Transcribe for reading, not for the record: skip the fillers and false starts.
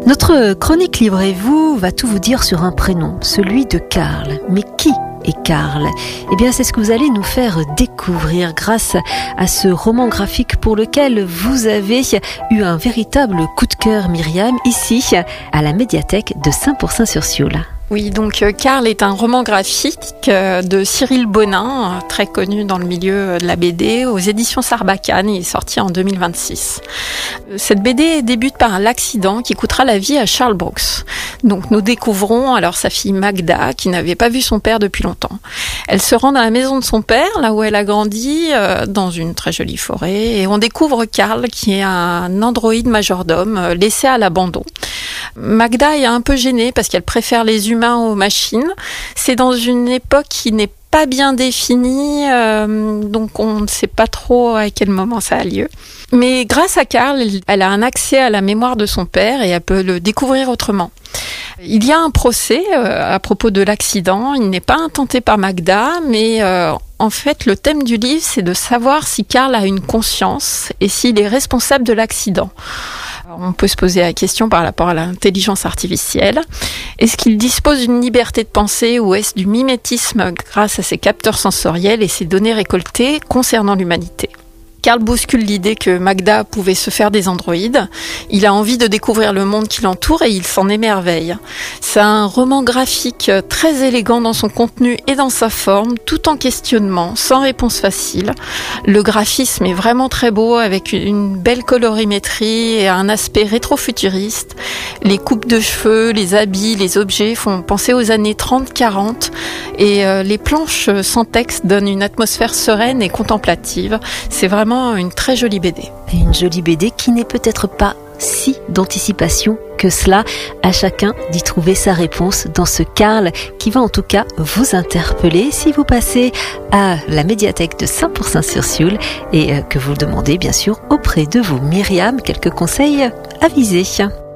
Notre chronique Livre et vous va tout vous dire sur un prénom, celui de Karl. Mais qui est Karl? Eh bien, c'est ce que vous allez nous faire découvrir grâce à ce roman graphique pour lequel vous avez eu un véritable coup de cœur, Myriam, ici à la médiathèque de Saint-Pourçain-sur-Sioule. Oui, donc Karl est un roman graphique de Cyril Bonin, très connu dans le milieu de la BD, aux éditions Sarbacane. Il est sorti en 2026. Cette BD débute par l'accident qui coûtera la vie à Charles Brooks. Donc nous découvrons alors sa fille Magda, qui n'avait pas vu son père depuis longtemps. Elle se rend dans la maison de son père, là où elle a grandi, dans une très jolie forêt, et on découvre Karl, qui est un androïde majordome laissé à l'abandon. Magda est un peu gênée parce qu'elle préfère les humains aux machines. C'est dans une époque qui n'est pas bien définie, donc on ne sait pas trop à quel moment ça a lieu. Mais grâce à Karl, elle a un accès à la mémoire de son père et elle peut le découvrir autrement. Il y a un procès à propos de l'accident. Il n'est pas intenté par Magda, mais en fait, le thème du livre, c'est de savoir si Karl a une conscience et s'il est responsable de l'accident. On peut se poser la question par rapport à l'intelligence artificielle. Est-ce qu'il dispose d'une liberté de pensée ou est-ce du mimétisme grâce à ses capteurs sensoriels et ses données récoltées concernant l'humanité ? Karl bouscule l'idée que Magda pouvait se faire des androïdes. Il a envie de découvrir le monde qui l'entoure et il s'en émerveille. C'est un roman graphique très élégant dans son contenu et dans sa forme, tout en questionnement, sans réponse facile. Le graphisme est vraiment très beau avec une belle colorimétrie et un aspect rétro-futuriste. Les coupes de cheveux, les habits, les objets font penser aux années 30-40 et les planches sans texte donnent une atmosphère sereine et contemplative. C'est vraiment une très jolie BD. Et une jolie BD qui n'est peut-être pas si d'anticipation que cela. À chacun d'y trouver sa réponse dans ce Karl qui va en tout cas vous interpeller si vous passez à la médiathèque de Saint-Pourçain-sur-Sioule et que vous le demandez bien sûr auprès de vous. Myriam, quelques conseils avisés.